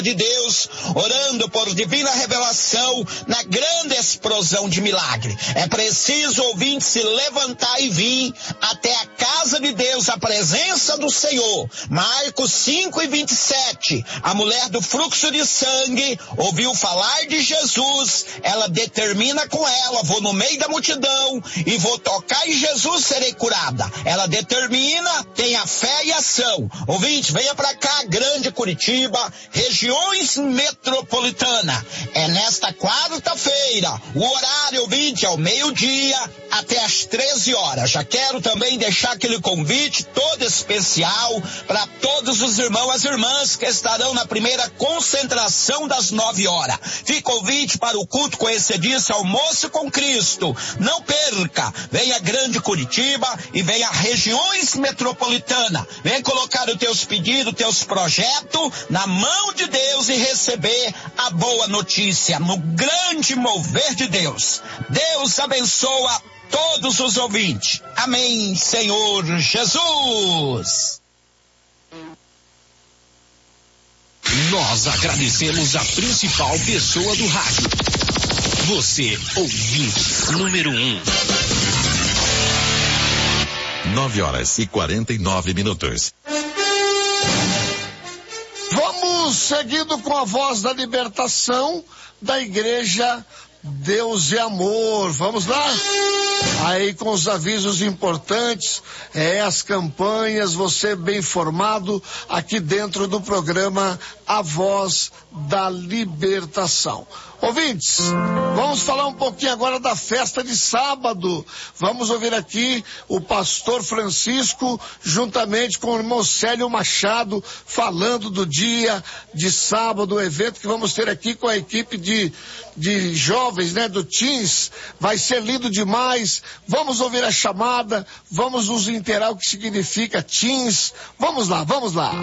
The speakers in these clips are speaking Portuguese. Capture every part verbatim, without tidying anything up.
de Deus, orando por divina revelação na grande explosão de milagre. É preciso, ouvinte, se levantar e vir até a casa de Deus, a presença do Senhor. Marcos cinco e vinte e sete, a mulher do fluxo de sangue ouviu falar de Jesus, ela determina com ela, vou no meio da multidão e vou tocar em Jesus, serei curada. Ela determina, tem a fé e ação. Ouvinte, venha pra cá, Grande Curitiba, regiões metropolitana. É nesta quarta-feira, o horário, ouvinte, ao meio-dia até às treze horas. Já quero também deixar aquele convite todo especial para todos os irmãos e as irmãs que estarão na primeira concentração das nove horas. Fica o convite para o culto conhecidiço Almoço com Cristo. Não perca, venha Grande Curitiba e venha regiões metropolitana. Vem colocar os teus pedidos, teus projetos na mão de Deus e receber a boa notícia no grande mover de Deus. Deus abençoa todos os ouvintes. Amém, Senhor Jesus. Nós agradecemos a principal pessoa do rádio. Você, ouvinte número um. Nove horas e quarenta e nove minutos. Vamos seguindo com a voz da libertação da igreja Deus e Amor. Vamos lá? Aí com os avisos importantes, é, as campanhas, você bem informado aqui dentro do programa A Voz da Libertação. Ouvintes, vamos falar um pouquinho agora da festa de sábado. Vamos ouvir aqui o pastor Francisco, juntamente com o irmão Célio Machado, falando do dia de sábado, o evento que vamos ter aqui com a equipe de, de jovens, né, do Teens. Vai ser lindo demais. Vamos ouvir a chamada, vamos nos inteirar o que significa Teens. Vamos lá, vamos lá.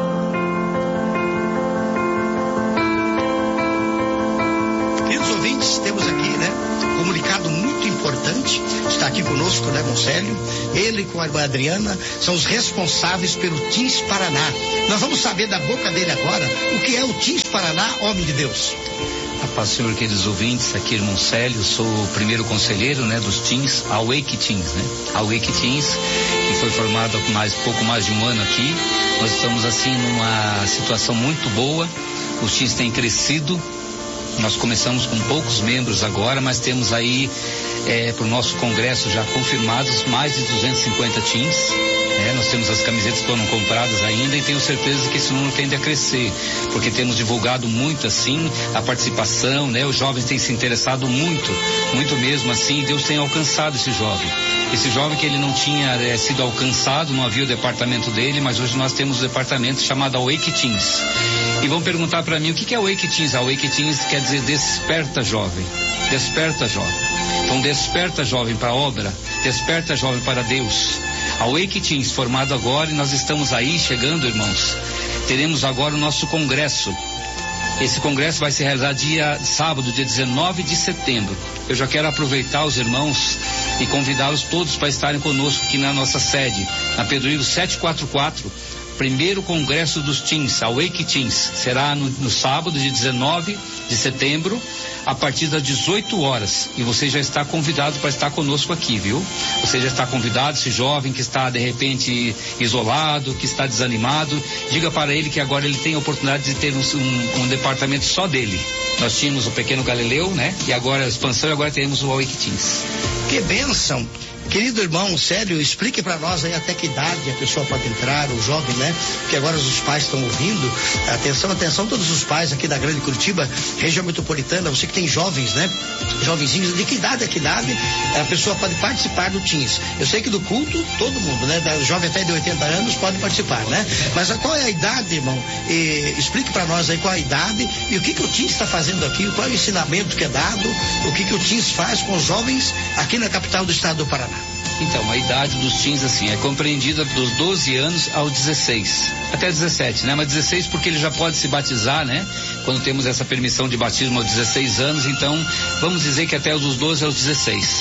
Queridos ouvintes, temos aqui, né, um comunicado muito importante. Está aqui conosco, né, Monselho. Ele com a irmã Adriana são os responsáveis pelo Teens Paraná. Nós vamos saber da boca dele agora o que é o Teens Paraná, homem de Deus. A paz, Senhor, queridos ouvintes, aqui irmão Célio, sou o primeiro conselheiro, né, dos Teens, Awake Teens, né, Awake Teens, que foi formado há mais, pouco mais de um ano aqui. Nós estamos, assim, numa situação muito boa, os Teens têm crescido. Nós começamos com poucos membros agora, mas temos aí é, para o nosso congresso já confirmados mais de duzentos e cinquenta teens. É, nós temos as camisetas que foram compradas ainda e tenho certeza que esse número tende a crescer, porque temos divulgado muito assim a participação, né? Os jovens têm se interessado muito, muito mesmo assim, e Deus tem alcançado esse jovem. Esse jovem que ele não tinha é, sido alcançado, não havia o departamento dele, mas hoje nós temos o departamento chamado Awake Teens. E vão perguntar para mim o que é Awake Teens. Awake Teens quer dizer desperta jovem, desperta jovem. Então desperta jovem para a obra, desperta jovem para Deus. Awake Teens formado agora e nós estamos aí chegando, irmãos. Teremos agora o nosso congresso. Esse congresso vai se realizar dia sábado, dia dezenove de setembro. Eu já quero aproveitar os irmãos e convidá-los todos para estarem conosco aqui na nossa sede, na Pedro setecentos e quarenta e quatro. Primeiro congresso dos Teens, Awake Teens, será no, no sábado, dia dezenove de setembro, a partir das dezoito horas. E você já está convidado para estar conosco aqui, viu? Você já está convidado, esse jovem que está de repente isolado, que está desanimado, diga para ele que agora ele tem a oportunidade de ter um, um, um departamento só dele. Nós tínhamos o Pequeno Galileu, né? E agora a expansão, e agora temos o Awake Teens. Que bênção! Querido irmão, sério, explique para nós aí até que idade a pessoa pode entrar, o jovem, né? Porque agora os pais estão ouvindo. Atenção, atenção, todos os pais aqui da Grande Curitiba, região metropolitana, você que tem jovens, né? Jovenzinhos, de que idade a que idade a pessoa pode participar do Teens? Eu sei que do culto, todo mundo, né? Da jovem até de oitenta anos pode participar, né? Mas qual é a idade, irmão? E, explique para nós aí qual é a idade e o que que o Teens está fazendo aqui, qual é o ensinamento que é dado, o que que o Teens faz com os jovens aqui na capital do estado do Paraná. Então, a idade dos teens, assim, é compreendida dos doze anos aos dezesseis, até dezessete, né? Mas dezesseis porque ele já pode se batizar, né? Quando temos essa permissão de batismo aos dezesseis anos, então, vamos dizer que até dos doze aos dezesseis.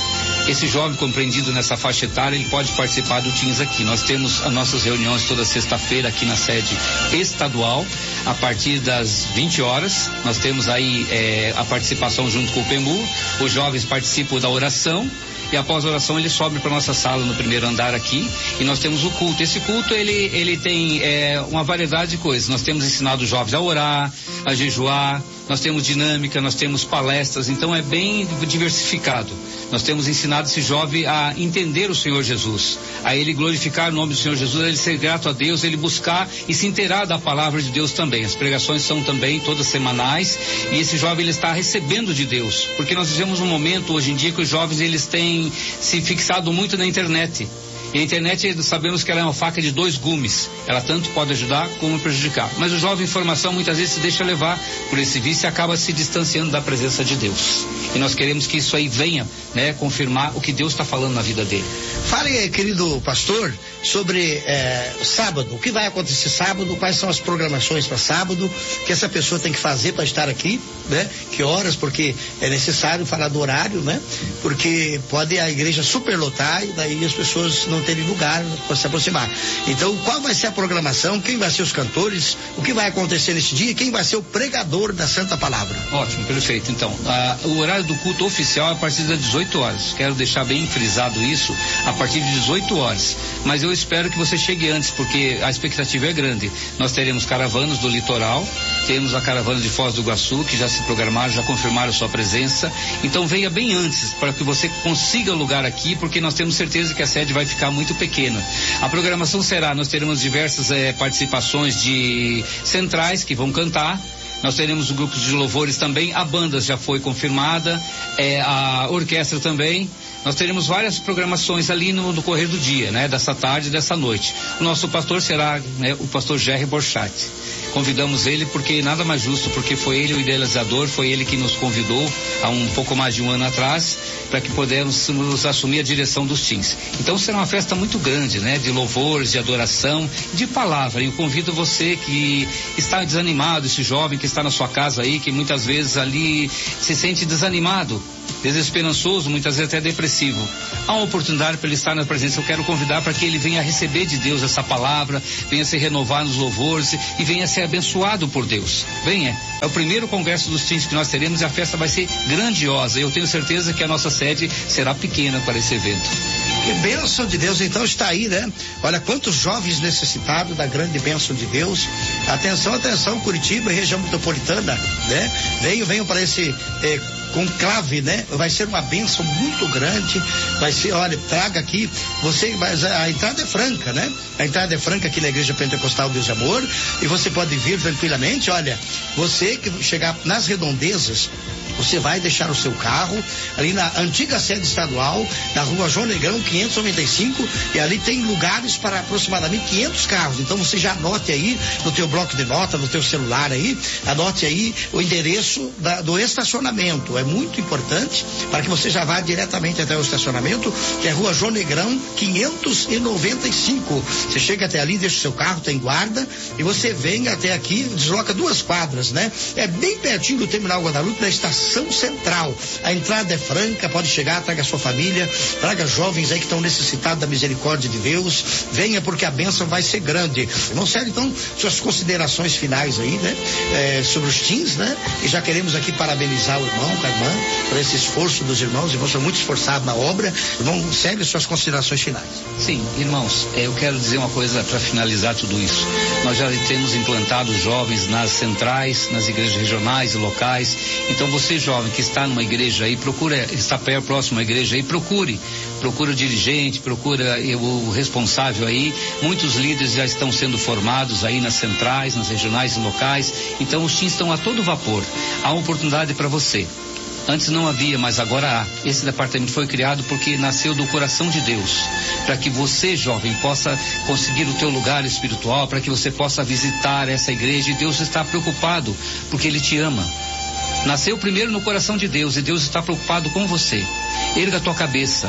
Esse jovem compreendido nessa faixa etária, ele pode participar do Teens aqui. Nós temos as nossas reuniões toda sexta-feira aqui na sede estadual, a partir das vinte horas. Nós temos aí é, a participação junto com o P E M U. Os jovens participam da oração. E após a oração ele sobe para nossa sala no primeiro andar aqui e nós temos o culto. Esse culto ele, ele tem é, uma variedade de coisas. Nós temos ensinado os jovens a orar, a jejuar, nós temos dinâmica, nós temos palestras, então é bem diversificado. Nós temos ensinado esse jovem a entender o Senhor Jesus, a ele glorificar o nome do Senhor Jesus, a ele ser grato a Deus, ele buscar e se inteirar da palavra de Deus também. As pregações são também todas semanais e esse jovem ele está recebendo de Deus, porque nós vivemos um momento hoje em dia que os jovens eles têm se fixado muito na internet. E a internet, sabemos que ela é uma faca de dois gumes. Ela tanto pode ajudar como prejudicar. Mas o jovem em formação muitas vezes se deixa levar por esse vício e acaba se distanciando da presença de Deus. E nós queremos que isso aí venha, né, confirmar o que Deus está falando na vida dele. Fale, querido pastor, sobre é, sábado. O que vai acontecer sábado? Quais são as programações para sábado? O que essa pessoa tem que fazer para estar aqui, né? Que horas? Porque é necessário falar do horário, né? Porque pode a igreja superlotar e daí as pessoas não terem lugar para se aproximar. Então, qual vai ser a programação? Quem vai ser os cantores? O que vai acontecer nesse dia? Quem vai ser o pregador da Santa Palavra? Ótimo, perfeito. Então, a, o horário do culto oficial é a partir das dezoito horas. Quero deixar bem frisado isso, a partir de dezoito horas. Mas eu espero que você chegue antes, porque a expectativa é grande. Nós teremos caravanas do litoral, temos a caravana de Foz do Iguaçu, que já se programaram, já confirmaram sua presença. Então venha bem antes, para que você consiga lugar aqui, porque nós temos certeza que a sede vai ficar muito pequena. A programação será, nós teremos diversas eh, participações de centrais que vão cantar. Nós teremos grupos de louvores também, a banda já foi confirmada, é, a orquestra também. Nós teremos várias programações ali no, no correr do dia, né? Dessa tarde e dessa noite. O nosso pastor será, né, o pastor Jerry Borchat. Convidamos ele porque nada mais justo, porque foi ele o idealizador, foi ele que nos convidou há um pouco mais de um ano atrás, para que pudéssemos assumir a direção dos teens. Então será uma festa muito grande, né? De louvores, de adoração, de palavra. E eu convido você que está desanimado, esse jovem que está na sua casa aí, que muitas vezes ali se sente desanimado, desesperançoso, muitas vezes até depressivo. Há uma oportunidade para ele estar na presença. Eu quero convidar para que ele venha receber de Deus essa palavra, venha se renovar nos louvores e venha ser abençoado por Deus. Venha. É o primeiro congresso dos teens que nós teremos e a festa vai ser grandiosa. Eu tenho certeza que a nossa sede será pequena para esse evento. Que bênção de Deus, então está aí, né? Olha quantos jovens necessitados da grande bênção de Deus. Atenção, atenção, Curitiba e região metropolitana, né? Venham, venham para esse eh, conclave, né? Vai ser uma bênção muito grande. Vai ser, olha, traga aqui, você, mas a, a entrada é franca, né? A entrada é franca aqui na Igreja Pentecostal Deus e Amor, e você pode vir tranquilamente. Olha, você que chegar nas redondezas, você vai deixar o seu carro ali na antiga sede estadual, na rua João Negrão, quinhentos e noventa e cinco, e ali tem lugares para aproximadamente quinhentos carros. Então você já anote aí no teu bloco de nota, no teu celular aí, anote aí o endereço da, do estacionamento. É muito importante para que você já vá diretamente até o estacionamento, que é rua João Negrão, quinhentos e noventa e cinco. Você chega até ali, deixa o seu carro, tem guarda, e você vem até aqui, desloca duas quadras, né? É bem pertinho do Terminal Guadalupe, da estação central. A entrada é franca, pode chegar, traga a sua família, traga jovens aí que estão necessitados da misericórdia de Deus. Venha, porque a bênção vai ser grande. Irmão Célio, então, suas considerações finais aí, né? É, sobre os teens, né? E já queremos aqui parabenizar o irmão, a irmã, por esse esforço dos irmãos. Os irmãos são muito esforçados na obra. Irmão Célio, suas considerações finais. Sim, irmãos, eu quero dizer uma coisa para finalizar tudo isso. Nós já temos implantado jovens nas centrais, nas igrejas regionais e locais. Então você, jovem que está numa igreja aí, procura, está perto, próximo à igreja aí, procure, procura o dirigente, procura o responsável aí. Muitos líderes já estão sendo formados aí nas centrais, nas regionais e locais. Então os teens estão a todo vapor. Há uma oportunidade para você. Antes não havia, mas agora há. Esse departamento foi criado porque nasceu do coração de Deus, para que você, jovem, possa conseguir o teu lugar espiritual, para que você possa visitar essa igreja. E Deus está preocupado porque Ele te ama. Nasceu primeiro no coração de Deus e Deus está preocupado com você. Erga a tua cabeça,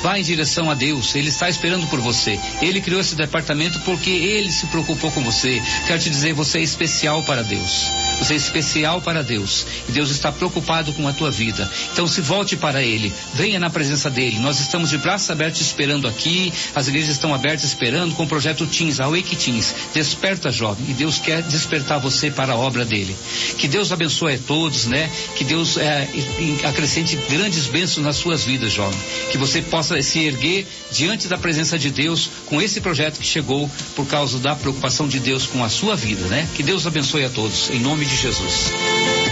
Vá em direção a Deus, Ele está esperando por você. Ele criou esse departamento porque Ele se preocupou com você. Quero te dizer, você é especial para Deus. Você é especial para Deus. E Deus está preocupado com a tua vida. Então se volte para Ele, venha na presença dEle. Nós estamos de braços abertos esperando aqui, as igrejas estão abertas esperando com o projeto Teens, a Wake Teens. Desperta, jovem, e Deus quer despertar você para a obra dEle. Que Deus abençoe a todos, né? Que Deus é, acrescente grandes bênçãos nas suas vidas, jovem. Que você possa se erguer diante da presença de Deus com esse projeto que chegou por causa da preocupação de Deus com a sua vida, né? Que Deus abençoe a todos, em nome de Jesus.